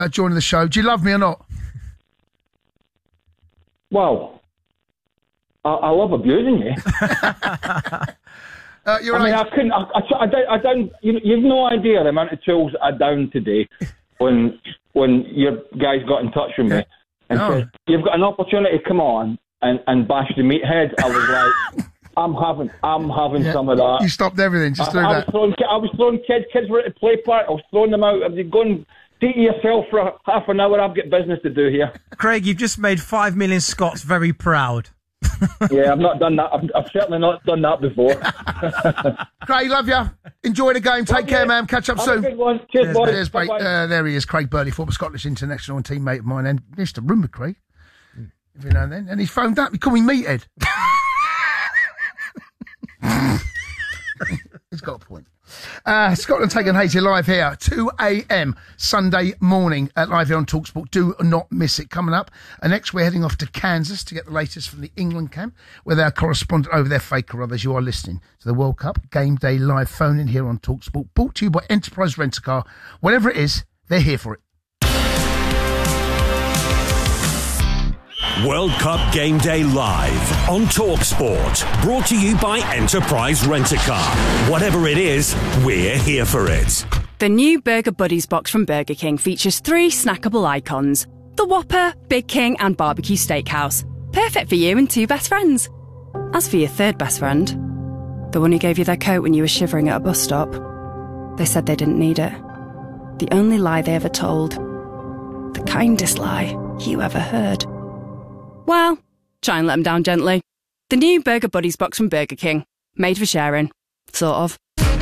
joining the show. Do you love me or not? Well, I love abusing you. You're I mean, right. I couldn't. I don't. You've no idea the amount of tools I downed today when your guys got in touch with me and said, "You've got an opportunity. Come on and bash the meathead." I was like, "I'm having some of that." You stopped everything just doing that. I was throwing kids were at the play park. I was throwing them out. I was going. See to yourself for half an hour. I've got business to do here. Craig, you've just made 5 million Scots very proud. Yeah, I've not done that. I've certainly not done that before. Craig, love you. Enjoy the game. Take care, man. Catch up soon. Have a good one. Cheers, boys. Cheers, mate. There he is, Craig Burley, former Scottish international and teammate of mine. And used to room with Craig every now and then. And he's phoned up. He called me Meathead. He's got a point. Scotland taking Haiti live here, 2 a.m. Sunday morning live here on TalkSport. Do not miss it. Coming up, next we're heading off to Kansas to get the latest from the England camp with our correspondent over there, Faker Rothers. You are listening to the World Cup Game Day live phone in here on TalkSport, brought to you by Enterprise Rent-A-Car. Whatever it is, they're here for it. World Cup Game Day live on TalkSport. Brought to you by Enterprise Rent-A-Car. Whatever it is, we're here for it. The new Burger Buddies box from Burger King features 3 snackable icons. The Whopper, Big King and Barbecue Steakhouse. Perfect for you and 2 best friends. As for your 3rd best friend, the one who gave you their coat when you were shivering at a bus stop, they said they didn't need it. The only lie they ever told. The kindest lie you ever heard. Well, try and let them down gently. The new Burger Buddies box from Burger King. Made for sharing. Sort of.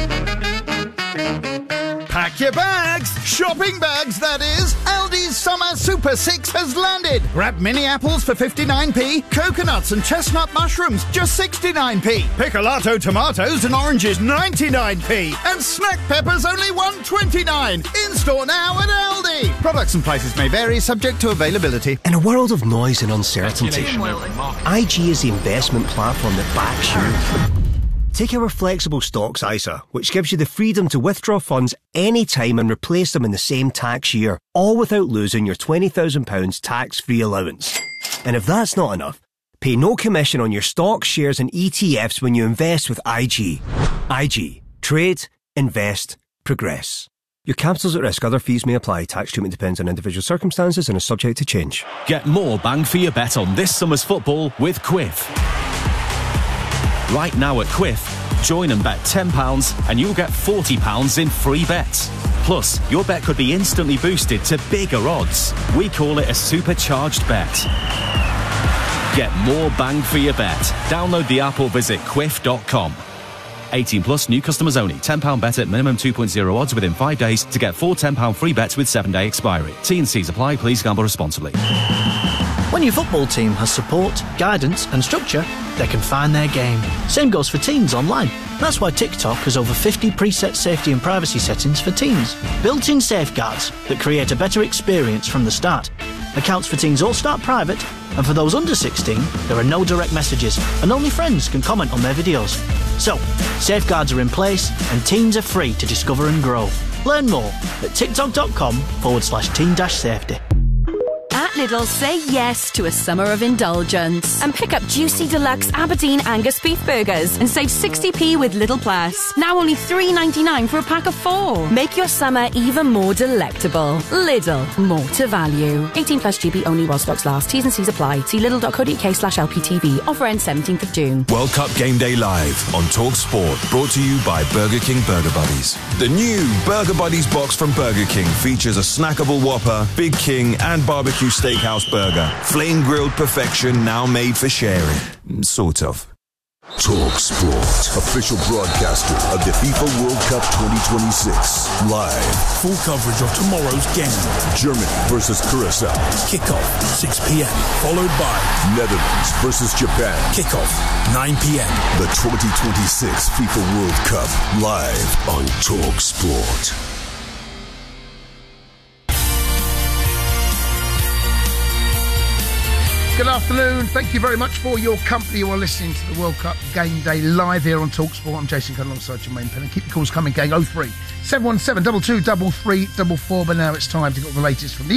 Pack your bags! Shopping bags, that is! Aldi's Summer Super 6 has landed! Grab mini apples for 59p, coconuts and chestnut mushrooms just 69p, picolato tomatoes and oranges 99p, and snack peppers only 129. In-store now at Aldi! Products and prices may vary, subject to availability. In a world of noise and uncertainty, IG is the investment platform that backs you. Take our flexible stocks ISA, which gives you the freedom to withdraw funds anytime and replace them in the same tax year, all without losing your £20,000 tax-free allowance. And if that's not enough, pay no commission on your stocks, shares and ETFs when you invest with IG. IG. Trade, invest, progress. Your capital's at risk. Other fees may apply. Tax treatment depends on individual circumstances and is subject to change. Get more bang for your bet on this summer's football with Quiff. Right now at Quiff, join and bet £10 and you'll get £40 in free bets. Plus, your bet could be instantly boosted to bigger odds. We call it a supercharged bet. Get more bang for your bet. Download the app or visit quiff.com. 18 plus, new customers only. £10 bet at minimum 2.0 odds within 5 days to get 4 £10 free bets with 7-day expiry. T&Cs apply. Please gamble responsibly. When your football team has support, guidance and structure, they can find their game. Same goes for teens online. That's why TikTok has over 50 preset safety and privacy settings for teens. Built-in safeguards that create a better experience from the start. Accounts for teens all start private, and for those under 16, there are no direct messages, and only friends can comment on their videos. So, safeguards are in place, and teens are free to discover and grow. Learn more at tiktok.com/teen-safety. At Lidl, say yes to a summer of indulgence and pick up juicy deluxe Aberdeen Angus beef burgers and save 60p with Lidl Plus. Now only £3.99 for a pack of 4. Make your summer even more delectable. Lidl, more to value. 18 plus GB only while stocks last. T's and C's apply. See lidl.co.uk/LPTV. Offer ends 17th of June. World Cup Game Day live on TalkSport. Brought to you by Burger King Burger Buddies. The new Burger Buddies box from Burger King features a snackable Whopper, Big King and barbecue steakhouse burger. Flame grilled perfection, now made for sharing. Sort of. TalkSport, official broadcaster of the FIFA World Cup 2026. Live. Full coverage of tomorrow's game. Germany versus Curacao. Kickoff, 6 p.m. Followed by Netherlands versus Japan. Kickoff, 9 p.m. The 2026 FIFA World Cup. Live on TalkSport. Good afternoon. Thank you very much for your company. You are listening to the World Cup Game Day live here on TalkSport. I'm Jason Cunn alongside Jermaine Penn. Keep your calls coming, gang. 03 717 22 33 44. But now it's time to get all the latest from the